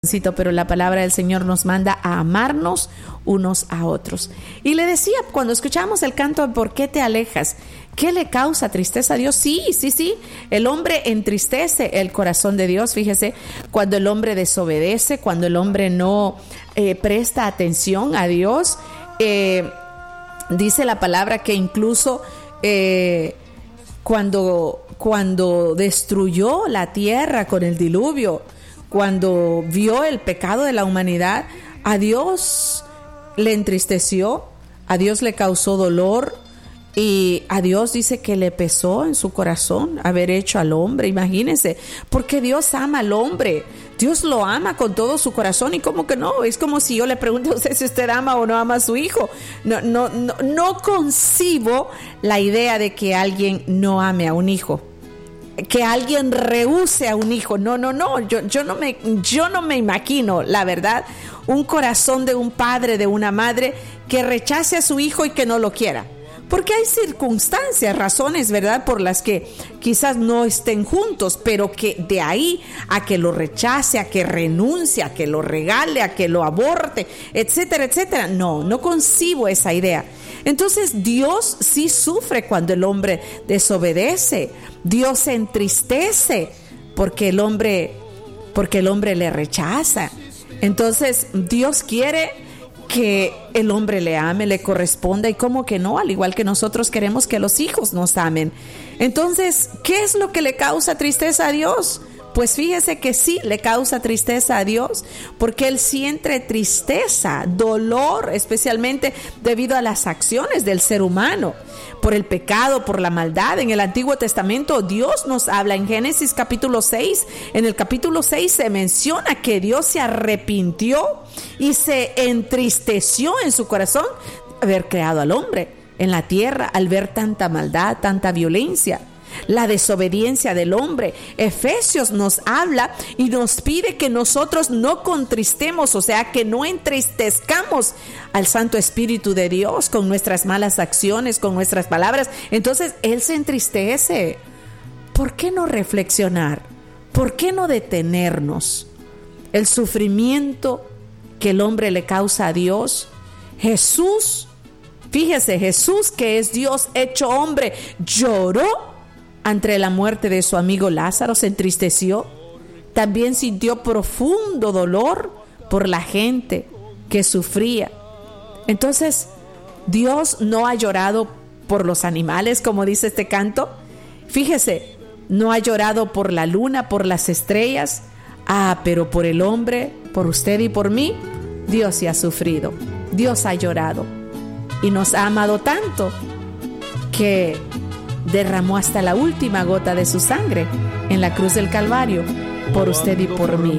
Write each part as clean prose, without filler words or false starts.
Pero la palabra del Señor nos manda a amarnos unos a otros. Y le decía, cuando escuchamos el canto de ¿por qué te alejas? ¿Qué le causa tristeza a Dios? Sí, el hombre entristece el corazón de Dios. Fíjese, cuando el hombre desobedece, cuando el hombre no presta atención a Dios, dice la palabra que incluso cuando destruyó la tierra con el diluvio, cuando vio el pecado de la humanidad, a Dios le entristeció, a Dios le causó dolor y a Dios dice que le pesó en su corazón haber hecho al hombre. Imagínense, porque Dios ama al hombre, Dios lo ama con todo su corazón. Y como que no, es como si yo le pregunto a usted si usted ama o no ama a su hijo. No concibo la idea de que alguien no ame a un hijo, que alguien rehúse a un hijo. No, yo no me imagino, la verdad, un corazón de un padre, de una madre que rechace a su hijo y que no lo quiera. Porque hay circunstancias, razones, ¿verdad?, por las que quizás no estén juntos, pero que de ahí a que lo rechace, a que renuncie, a que lo regale, a que lo aborte, etcétera, etcétera. No concibo esa idea. Entonces Dios sí sufre cuando el hombre desobedece. Dios se entristece porque el hombre le rechaza. Entonces Dios quiere que el hombre le ame, le corresponda, y cómo que no, al igual que nosotros queremos que los hijos nos amen. Entonces, ¿qué es lo que le causa tristeza a Dios? Pues fíjese que sí le causa tristeza a Dios, porque Él siente tristeza, dolor, especialmente debido a las acciones del ser humano, por el pecado, por la maldad. En el Antiguo Testamento Dios nos habla en Génesis capítulo 6. En el capítulo 6 se menciona que Dios se arrepintió y se entristeció en su corazón haber creado al hombre en la tierra, al ver tanta maldad, tanta violencia, la desobediencia del hombre. Efesios nos habla y nos pide que nosotros no contristemos, o sea, que no entristezcamos al Santo Espíritu de Dios con nuestras malas acciones, con nuestras palabras. Entonces Él se entristece. ¿Por qué no reflexionar? ¿Por qué no detenernos? El sufrimiento que el hombre le causa a Dios. Jesús, fíjese, Jesús, que es Dios hecho hombre, lloró ante la muerte de su amigo Lázaro, se entristeció. También sintió profundo dolor por la gente que sufría. Entonces, Dios no ha llorado por los animales, como dice este canto. Fíjese, no ha llorado por la luna, por las estrellas. Pero por el hombre, por usted y por mí, Dios sí ha sufrido. Dios ha llorado y nos ha amado tanto que derramó hasta la última gota de su sangre en la cruz del Calvario por usted y por mí.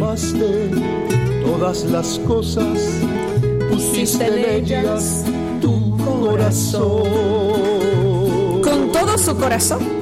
Todas las cosas pusiste en ellas tu corazón. Con todo su corazón